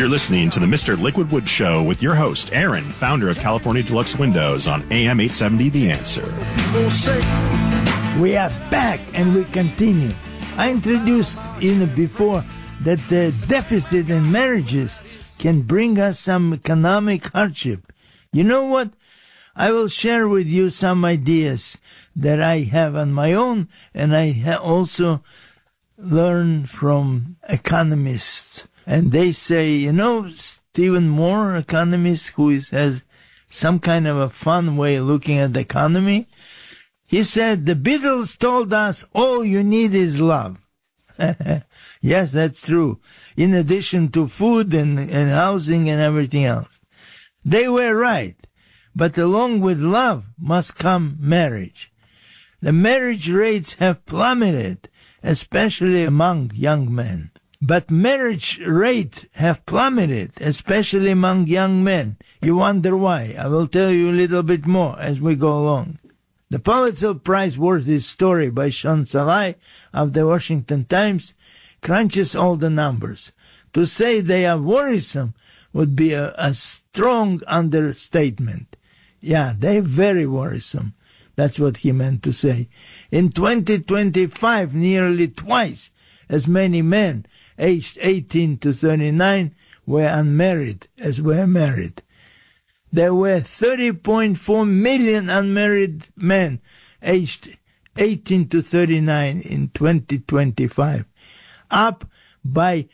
You're listening to the Mr. Liquid Wood Show with your host, Aaron, founder of California Deluxe Windows on AM 870 The Answer. We are back and we continue. I introduced before that the deficit in marriages can bring us some economic hardship. You know what? I will share with you some ideas that I have on my own, and I also learn from economists. And they say, Stephen Moore, economist who has some kind of a fun way of looking at the economy, he said, the Beatles told us all you need is love. Yes, that's true. In addition to food and housing and everything else. They were right. But along with love must come marriage. The marriage rates have plummeted, especially among young men. But marriage rate have plummeted, especially among young men. You wonder why. I will tell you a little bit more as we go along. The Pulitzer Prize-worthy story by Sean Salai of the Washington Times crunches all the numbers. To say they are worrisome would be a strong understatement. Yeah, they're very worrisome. That's what he meant to say. In 2025, nearly twice as many men aged 18 to 39 were unmarried as were married. There were 30.4 million unmarried men aged 18 to 39 in 2025, up by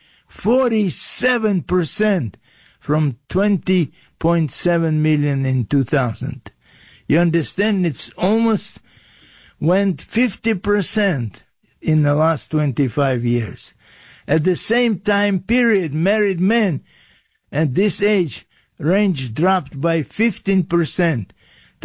47% from 20.7 million in 2000. You understand? It's almost went 50% in the last 25 years. At the same time period, married men at this age range dropped by 15% to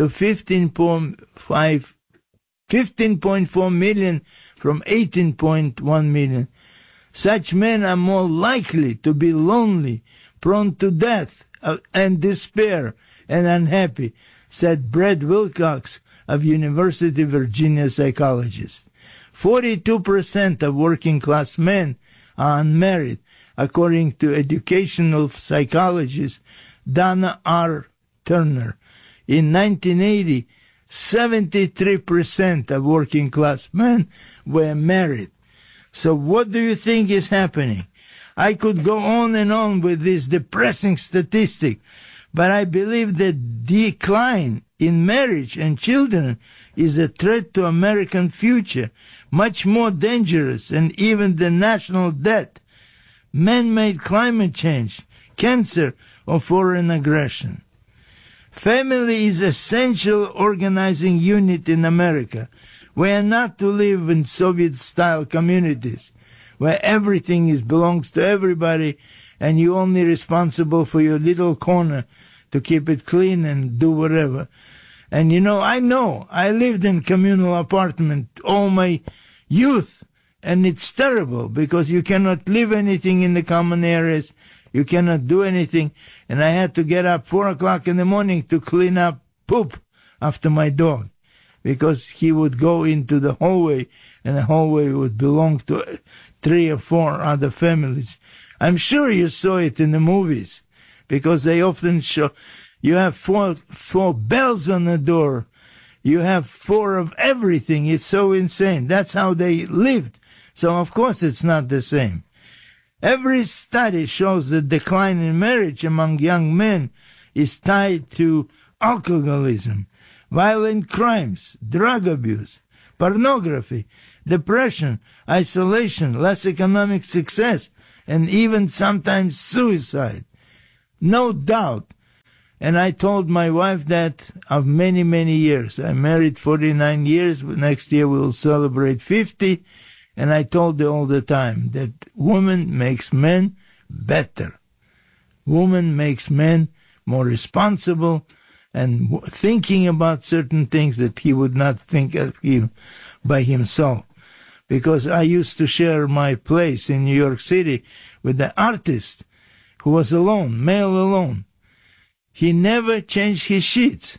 15.4 million from 18.1 million. Such men are more likely to be lonely, prone to death and despair, and unhappy, said Brad Wilcox of University of Virginia psychologist. 42% of working-class men are unmarried, according to educational psychologist Donna R. Turner. In 1980, 73% of working-class men were married. So what do you think is happening? I could go on and on with this depressing statistic, but I believe the decline in marriage and children is a threat to American future, much more dangerous than even the national debt, man-made climate change, cancer, or foreign aggression. Family is essential organizing unit in America. We are not to live in Soviet-style communities where everything belongs to everybody and you're only responsible for your little corner to keep it clean and do whatever. And I lived in communal apartment all my youth, and it's terrible because you cannot leave anything in the common areas. You cannot do anything. And I had to get up 4 o'clock in the morning to clean up poop after my dog, because he would go into the hallway, and the hallway would belong to 3 or 4 other families. I'm sure you saw it in the movies, because they often show you have four bells on the door. You have 4 of everything. It's so insane. That's how they lived. So, of course, it's not the same. Every study shows the decline in marriage among young men is tied to alcoholism, violent crimes, drug abuse, pornography, depression, isolation, less economic success, and even sometimes suicide. No doubt. And I told my wife that of many, many years. I'm married 49 years. Next year we'll celebrate 50. And I told her all the time that woman makes men better. Woman makes men more responsible and thinking about certain things that he would not think of him by himself. Because I used to share my place in New York City with an artist who was alone, male alone. He never changed his sheets.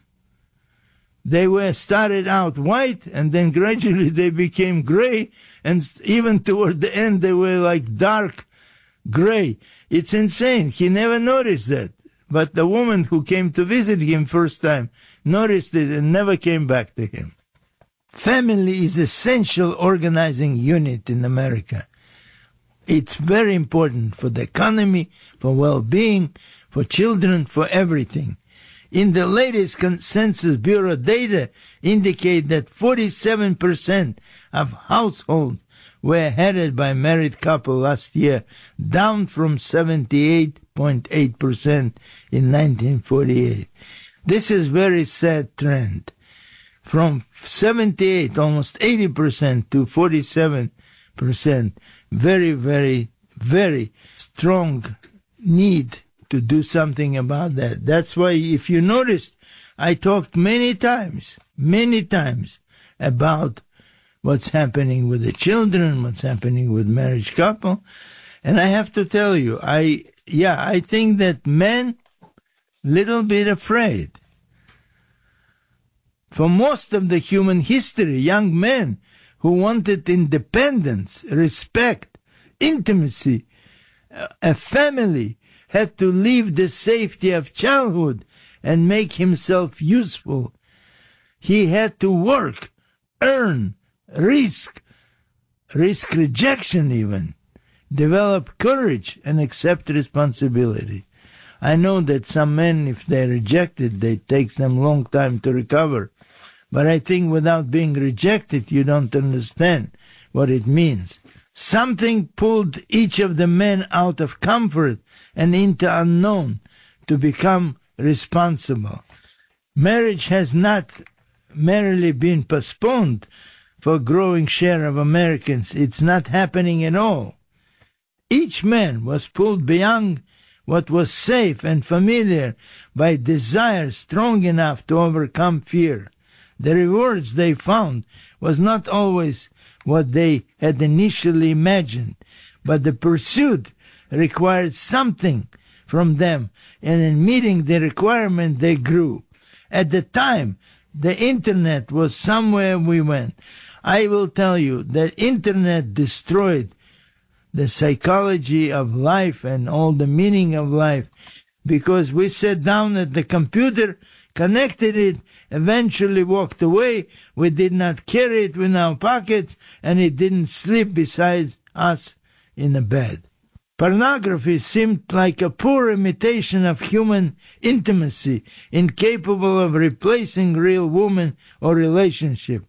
They were started out white, and then gradually they became gray, and even toward the end they were like dark gray. It's insane. He never noticed that. But the woman who came to visit him first time noticed it and never came back to him. Family is essential organizing unit in America. It's very important for the economy, for well-being, for children, for everything. In the latest Census Bureau data indicate that 47% of households were headed by married couple last year, down from 78.8% in 1948. This is very sad trend. From 78, almost 80% to 47%. Very, very, very strong need to do something about that. That's why, if you noticed, I talked many times about what's happening with the children, what's happening with marriage couple. And I have to tell you, I think that men little bit afraid. For most of the human history, young men who wanted independence, respect, intimacy, a family, had to leave the safety of childhood and make himself useful. He had to work, earn, risk rejection even, develop courage and accept responsibility. I know that some men, if they're rejected, it takes them a long time to recover. But I think without being rejected, you don't understand what it means. Something pulled each of the men out of comfort and into unknown to become responsible. Marriage has not merely been postponed for a growing share of Americans. It's not happening at all. Each man was pulled beyond what was safe and familiar by desire strong enough to overcome fear. The rewards they found was not always what they had initially imagined, but the pursuit required something from them, and in meeting the requirement they grew. At the time, the internet was somewhere we went. I will tell you that internet destroyed the psychology of life and all the meaning of life, because we sat down at the computer, connected it, eventually walked away. We did not carry it in our pockets, and it didn't sleep beside us in the bed. Pornography seemed like a poor imitation of human intimacy, incapable of replacing real woman or relationship.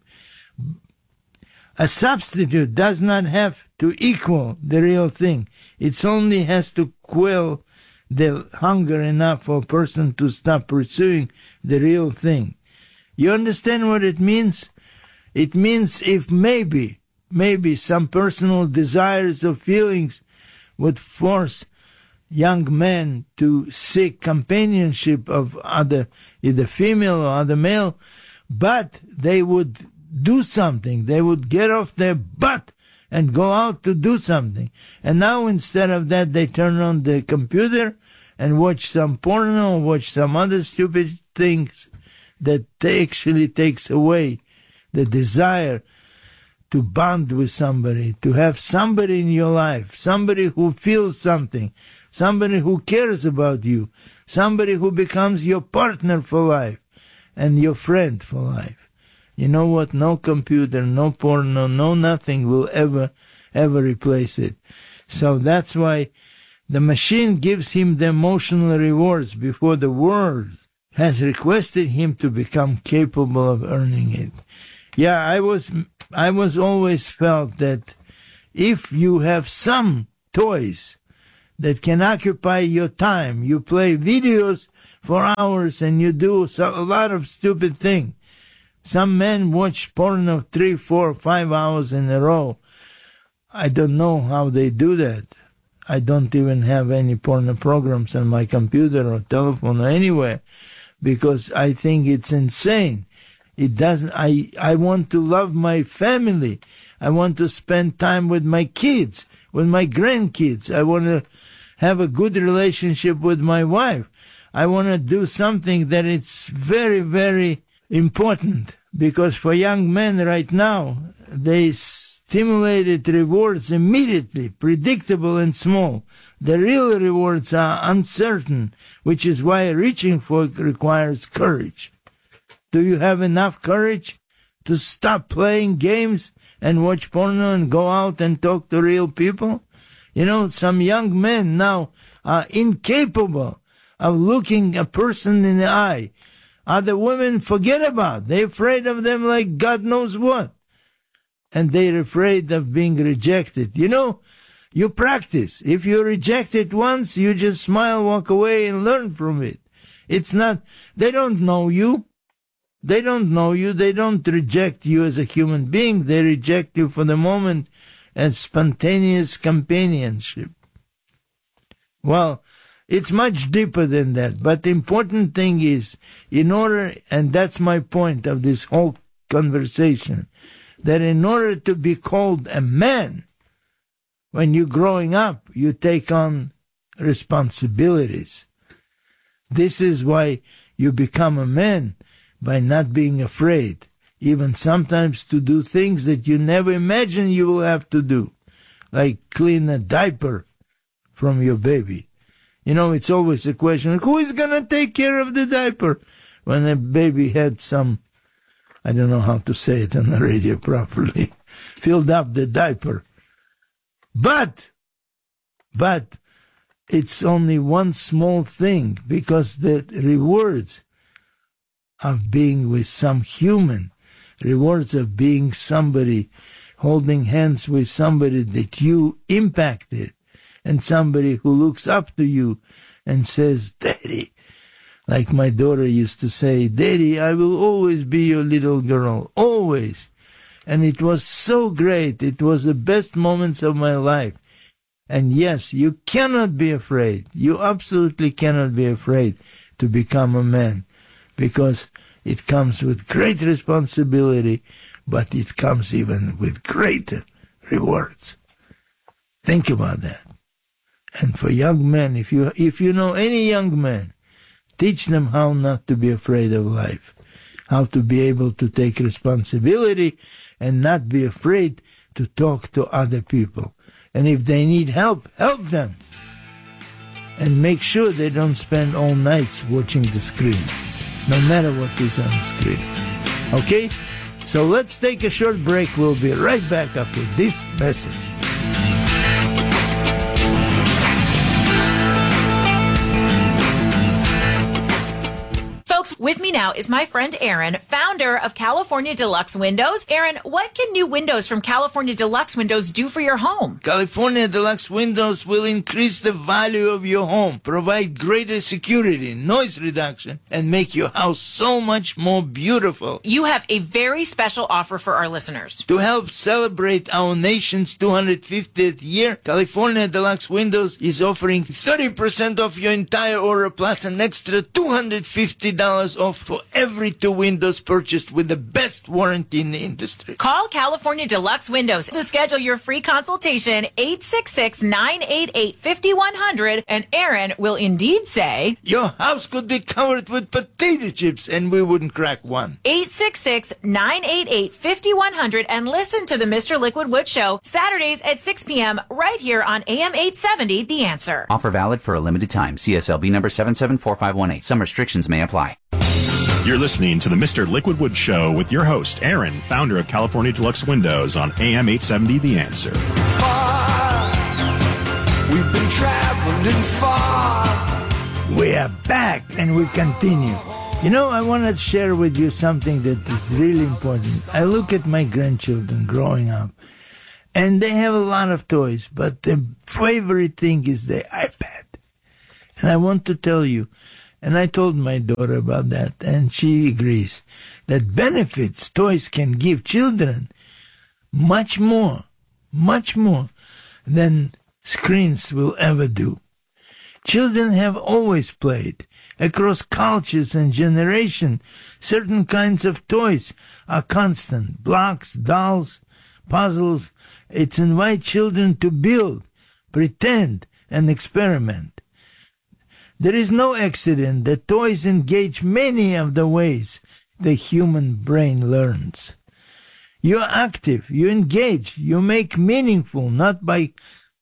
A substitute does not have to equal the real thing. It only has to quell the hunger enough for a person to stop pursuing the real thing. You understand what it means? It means if maybe some personal desires or feelings would force young men to seek companionship of either female or other male, but they would do something. They would get off their butt and go out to do something. And now instead of that, they turn on the computer and watch some porno, watch some other stupid things that actually takes away the desire to bond with somebody, to have somebody in your life, somebody who feels something, somebody who cares about you, somebody who becomes your partner for life and your friend for life. You know what? No computer, no porno, no nothing will ever replace it. So that's why the machine gives him the emotional rewards before the world has requested him to become capable of earning it. Yeah, I was always felt that if you have some toys that can occupy your time, you play videos for hours and you do a lot of stupid things. Some men watch porno 3, 4, 5 hours in a row. I don't know how they do that. I don't even have any porno programs on my computer or telephone or anywhere, because I think it's insane. It doesn't. I want to love my family. I want to spend time with my kids, with my grandkids. I want to have a good relationship with my wife. I want to do something that it's very, very important, because for young men right now, they stimulated rewards immediately, predictable and small. The real rewards are uncertain, which is why reaching for it requires courage. Do you have enough courage to stop playing games and watch porno and go out and talk to real people? You know, some young men now are incapable of looking a person in the eye. Other women forget about. They're afraid of them like God knows what. And they're afraid of being rejected. You know, you practice. If you reject it once, you just smile, walk away, and learn from it. It's not, they don't know you. They don't know you. They don't reject you as a human being. They reject you for the moment as spontaneous companionship. Well, it's much deeper than that. But the important thing is, in order, and that's my point of this whole conversation, that in order to be called a man, when you're growing up, you take on responsibilities. This is why you become a man, by not being afraid, even sometimes to do things that you never imagined you will have to do, like clean a diaper from your baby. You know, it's always a question, who is going to take care of the diaper? When a baby had some, I don't know how to say it on the radio properly, filled up the diaper. But it's only one small thing, because the rewards of being with some human, rewards of being somebody, holding hands with somebody that you impacted, and somebody who looks up to you and says, Daddy, like my daughter used to say, Daddy, I will always be your little girl, always. And it was so great. It was the best moments of my life. And yes, you cannot be afraid. You absolutely cannot be afraid to become a man, because it comes with great responsibility, but it comes even with greater rewards. Think about that. And for young men, if you know any young man, teach them how not to be afraid of life, how to be able to take responsibility and not be afraid to talk to other people. And if they need help, help them. And make sure they don't spend all nights watching the screens, no matter what is on the screen. Okay? So let's take a short break. We'll be right back after this message. Folks, with me now is my friend Aaron, founder of California Deluxe Windows. Aaron, what can new windows from California Deluxe Windows do for your home? California Deluxe Windows will increase the value of your home, provide greater security, noise reduction, and make your house so much more beautiful. You have a very special offer for our listeners. To help celebrate our nation's 250th year, California Deluxe Windows is offering 30% off your entire order, plus an extra $250 off for every 2 windows purchased with the best warranty in the industry. Call California Deluxe Windows to schedule your free consultation, 866-988-5100, and Aaron will indeed say, your house could be covered with potato chips and we wouldn't crack one. 866-988-5100, and listen to the Mr. Liquid Wood Show Saturdays at 6 p.m. right here on AM 870, The Answer. Offer valid for a limited time. CSLB number 774518. Some restrictions may apply. You're listening to the Mr. Liquid Wood Show with your host, Aaron, founder of California Deluxe Windows on AM 870 The Answer. We've been traveling far. We are back and we continue. You know, I want to share with you something that is really important. I look at my grandchildren growing up, and they have a lot of toys, but the favorite thing is the iPad. And I want to tell you, and I told my daughter about that, and she agrees, that benefits toys can give children much more than screens will ever do. Children have always played. Across cultures and generations, certain kinds of toys are constant. Blocks, dolls, puzzles. It invites children to build, pretend, and experiment. There is no accident that toys engage many of the ways the human brain learns. You're active, you engage, you make meaningful, not by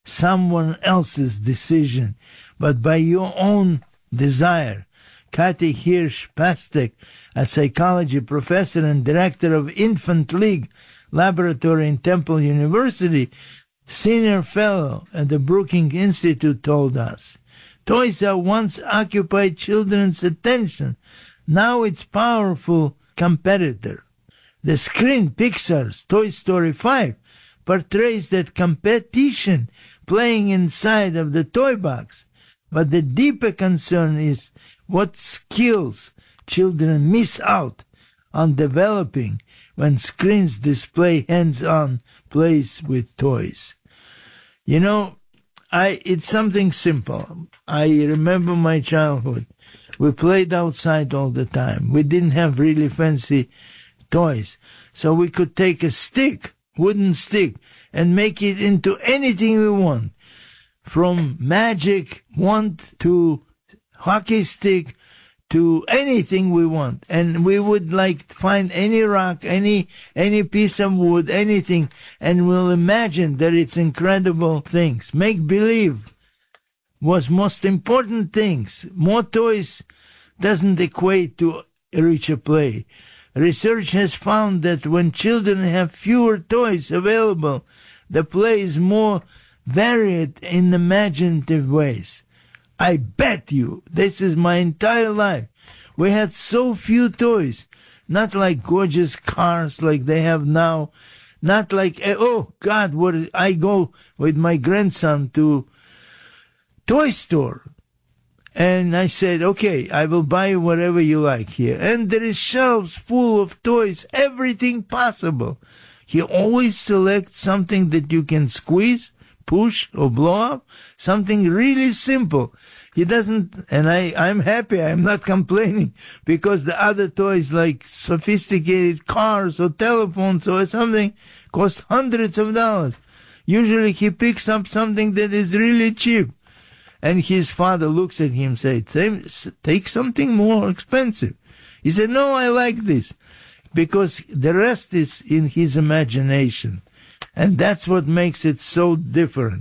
someone else's decision, but by your own desire. Kathy Hirsch-Pastek, a psychology professor and director of Infant League Laboratory in Temple University, senior fellow at the Brookings Institute, told us, toys are once occupied children's attention. Now it's powerful competitor. The screen, Pixar's Toy Story 5, portrays that competition playing inside of the toy box. But the deeper concern is what skills children miss out on developing when screens display hands-on plays with toys. You know, it's something simple. I remember my childhood. We played outside all the time. We didn't have really fancy toys. So we could take a stick, wooden stick, and make it into anything we want. From magic wand to hockey stick to anything we want. And we would find any rock, any piece of wood, anything, and we'll imagine that it's incredible things. Make believe was most important things. More toys doesn't equate to richer play. Research has found that when children have fewer toys available, the play is more varied in imaginative ways. I bet you, this is my entire life, we had so few toys. Not like gorgeous cars like they have now. Not like, oh God, I go with my grandson to toy store. And I said, okay, I will buy you whatever you like here. And there is shelves full of toys, everything possible. He always selects something that you can squeeze, push, or blow up, something really simple. He doesn't, and I'm happy, I'm not complaining, because the other toys like sophisticated cars or telephones or something cost hundreds of dollars. Usually he picks up something that is really cheap. And his father looks at him and says, take something more expensive. He said, no, I like this. Because the rest is in his imagination. And that's what makes it so different.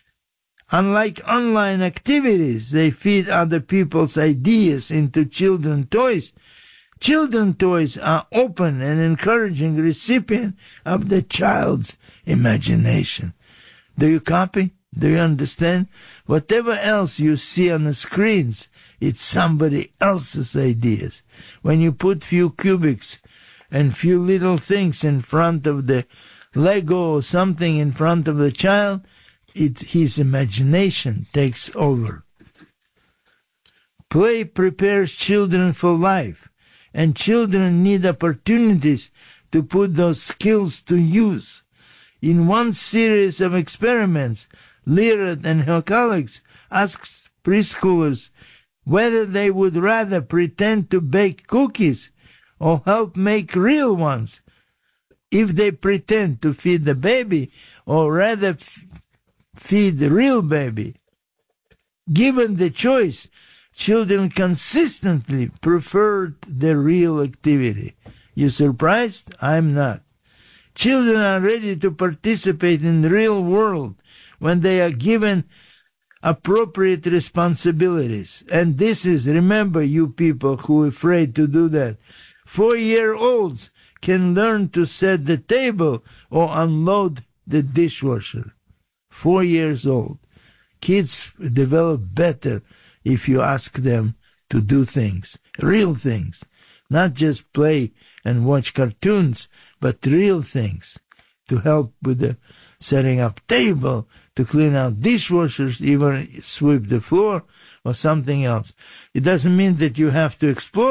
Unlike online activities, they feed other people's ideas into children's toys. Children's toys are open and encouraging recipient of the child's imagination. Do you copy? Do you understand? Whatever else you see on the screens, it's somebody else's ideas. When you put few cubics and few little things in front of the Lego or something in front of the child, his imagination takes over. Play prepares children for life, and children need opportunities to put those skills to use. In one series of experiments, Lirad and her colleagues asked preschoolers whether they would rather pretend to bake cookies or help make real ones. If they pretend to feed the baby or rather feed the real baby. Given the choice, children consistently preferred the real activity. You surprised? I'm not. Children are ready to participate in the real world when they are given appropriate responsibilities. And this is, remember you people who are afraid to do that, 4-year-olds can learn to set the table or unload the dishwasher. 4 years old. Kids develop better if you ask them to do things, real things, not just play and watch cartoons, but real things to help with the setting up table, to clean out dishwashers, even sweep the floor or something else. It doesn't mean that you have to explore